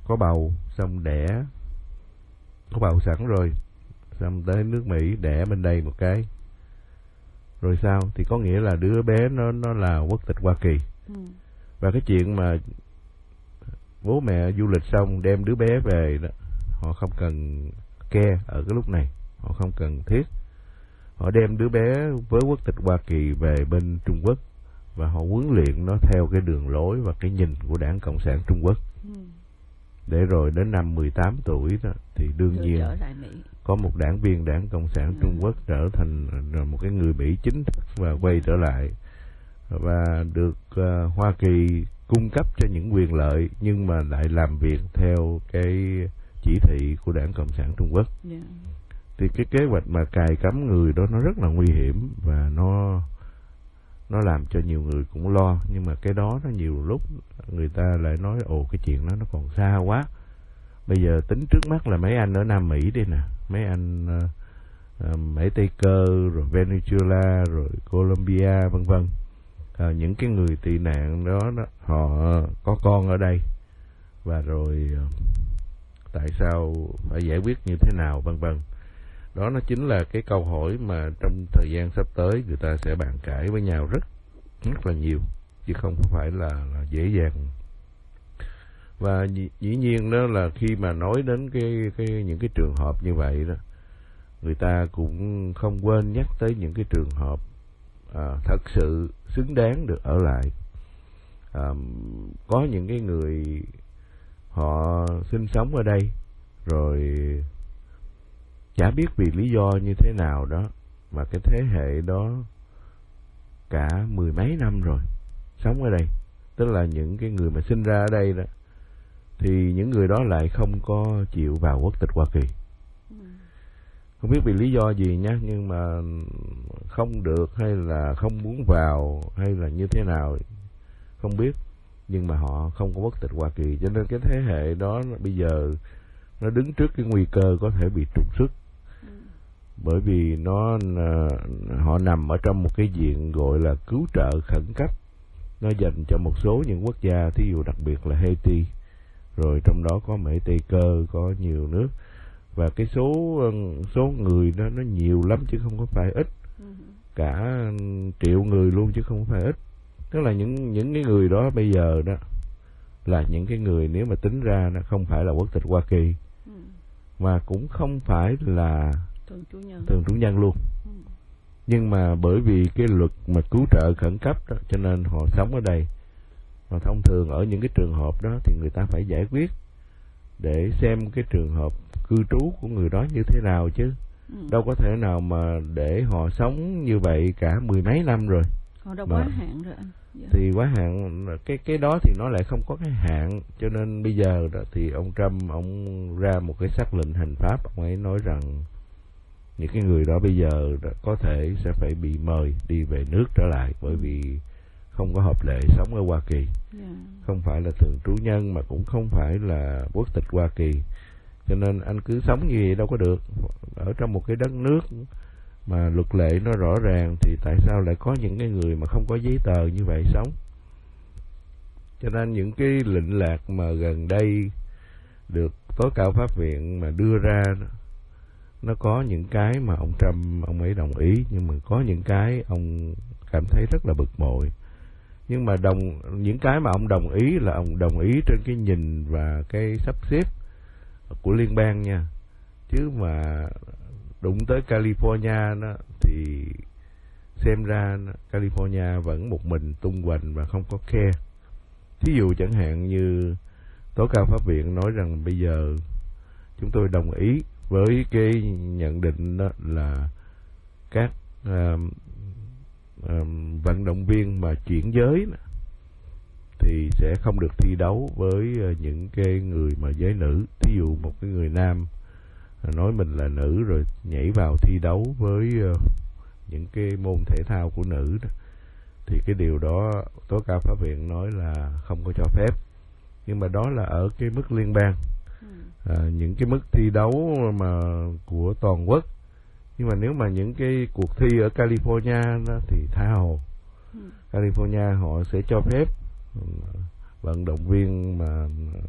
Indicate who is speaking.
Speaker 1: có bầu, xong đẻ, có bầu sẵn rồi, xong tới nước Mỹ đẻ bên đây một cái, rồi sao? Thì có nghĩa là đứa bé nó là quốc tịch Hoa Kỳ. Và cái chuyện mà bố mẹ du lịch xong đem đứa bé về đó, họ không cần care ở cái lúc này, họ không cần thiết. Họ đem đứa bé với quốc tịch Hoa Kỳ về bên Trung Quốc và họ huấn luyện nó theo cái đường lối và cái nhìn của Đảng Cộng sản Trung Quốc. Để rồi đến năm 18 tuổi đó, thì đương nhiên có một đảng viên Đảng Cộng sản Trung Quốc trở thành một cái người Mỹ chính thức và quay trở lại và được Hoa Kỳ cung cấp cho những quyền lợi, nhưng mà lại làm việc theo cái chỉ thị của Đảng Cộng sản Trung Quốc. Thì cái kế hoạch mà cài cắm người đó nó rất là nguy hiểm và nó làm cho nhiều người cũng lo. Nhưng mà cái đó nó nhiều lúc người ta lại nói cái chuyện đó nó còn xa quá. Bây giờ tính trước mắt là mấy anh ở Nam Mỹ đây nè, mấy anh Mỹ Tây Cơ, rồi Venezuela, rồi Colombia vân vân. Những cái người tị nạn đó, họ có con ở đây và rồi tại sao phải giải quyết như thế nào vân vân. Đó nó chính là cái câu hỏi mà trong thời gian sắp tới người ta sẽ bàn cãi với nhau rất là nhiều, chứ không phải là dễ dàng. Và dĩ nhiên đó là khi mà nói đến những cái trường hợp như vậy đó, người ta cũng không quên nhắc tới những cái trường hợp thật sự xứng đáng được ở lại. Có những cái người họ sinh sống ở đây rồi chả biết vì lý do như thế nào đó mà cái thế hệ đó cả mười mấy năm rồi sống ở đây, tức là những cái người mà sinh ra ở đây đó, thì những người đó lại không có chịu vào quốc tịch Hoa Kỳ. Không biết vì lý do gì nhá, nhưng mà không được hay là không muốn vào hay là như thế nào không biết, nhưng mà họ không có quốc tịch Hoa Kỳ, cho nên cái thế hệ đó bây giờ nó đứng trước cái nguy cơ có thể bị trục xuất. Bởi vì họ nằm ở trong một cái diện gọi là cứu trợ khẩn cấp, nó dành cho một số những quốc gia, thí dụ đặc biệt là Haiti, rồi trong đó có Mỹ Tây Cơ, có nhiều nước, và cái số người đó nó nhiều lắm chứ không có phải ít, cả triệu người luôn chứ không phải ít. Tức là những cái người đó bây giờ đó là những cái người nếu mà tính ra nó không phải là quốc tịch Hoa Kỳ, mà cũng không phải là thường trú nhân luôn. Nhưng mà bởi vì cái luật mà cứu trợ khẩn cấp đó, cho nên họ sống ở đây. Mà thông thường ở những cái trường hợp đó thì người ta phải giải quyết để xem cái trường hợp cư trú của người đó như thế nào chứ. Đâu có thể nào mà để họ sống như vậy cả mười mấy năm rồi.
Speaker 2: Họ đã quá hạn rồi anh.
Speaker 1: Thì quá hạn, cái đó thì nó lại không có cái hạn, cho nên bây giờ đó thì ông Trump ông ra một cái sắc lệnh hành pháp, ông ấy nói rằng những cái người đó bây giờ có thể sẽ phải bị mời đi về nước trở lại, bởi vì không có hợp lệ sống ở Hoa Kỳ, không phải là thường trú nhân mà cũng không phải là quốc tịch Hoa Kỳ, cho nên anh cứ sống như vậy đâu có được. Ở trong một cái đất nước mà luật lệ nó rõ ràng thì tại sao lại có những cái người mà không có giấy tờ như vậy sống. Cho nên những cái lệnh lạc mà gần đây được tối cao pháp viện mà đưa ra, nó có những cái mà ông Trump ông ấy đồng ý, nhưng mà có những cái ông cảm thấy rất là bực bội. Nhưng mà những cái mà ông đồng ý là ông đồng ý trên cái nhìn và cái sắp xếp của liên bang nha, chứ mà đụng tới California đó, thì xem ra California vẫn một mình tung hoành và không có care. Thí dụ chẳng hạn như tối cao pháp viện nói rằng bây giờ chúng tôi đồng ý với cái nhận định đó là các vận động viên mà chuyển giới thì sẽ không được thi đấu với những cái người mà giới nữ. Thí dụ một cái người nam nói mình là nữ rồi nhảy vào thi đấu với những cái môn thể thao của nữ đó, thì cái điều đó tối cao pháp viện nói là không có cho phép. Nhưng mà đó là ở cái mức liên bang, những cái mức thi đấu mà của toàn quốc. Nhưng mà nếu mà những cái cuộc thi ở California đó thì tha hồ. California họ sẽ cho phép vận động viên mà